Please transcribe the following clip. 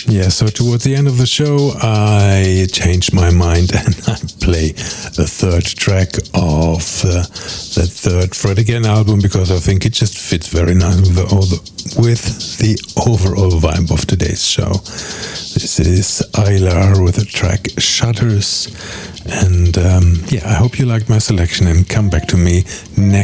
Yeah, so towards the end of the show, I changed my mind and I play the third track of the third Fred Again album because I think it just fits very nice with the overall vibe of today's show. This is Aylar with the track Shutters. And I hope you liked my selection and come back to me next